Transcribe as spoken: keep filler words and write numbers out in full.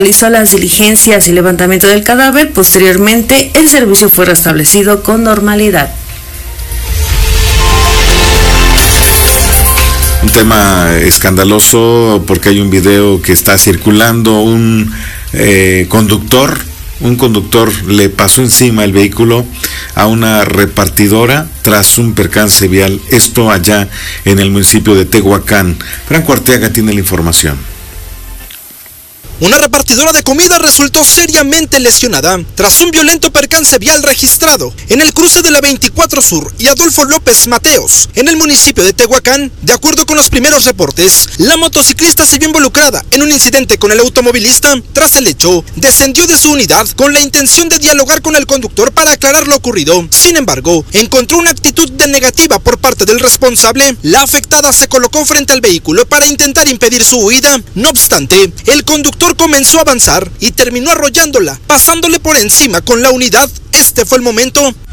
Realizó las diligencias y levantamiento del cadáver. Posteriormente, el servicio fue restablecido con normalidad. Un tema escandaloso porque hay un video que está circulando. Un eh, conductor, un conductor le pasó encima el vehículo a una repartidora tras un percance vial. Esto allá en el municipio de Tehuacán. Franco Arteaga tiene la información. Una repartidora de comida resultó seriamente lesionada tras un violento percance vial registrado en el cruce de la veinticuatro Sur y Adolfo López Mateos, en el municipio de Tehuacán. De acuerdo con los primeros reportes, la motociclista se vio involucrada en un incidente con el automovilista. Tras el hecho, descendió de su unidad con la intención de dialogar con el conductor para aclarar lo ocurrido. Sin embargo, encontró una actitud de negativa por parte del responsable. La afectada se colocó frente al vehículo para intentar impedir su huida. No obstante, el conductor comenzó a avanzar y terminó arrollándola, pasándole por encima con la unidad. Este fue el momento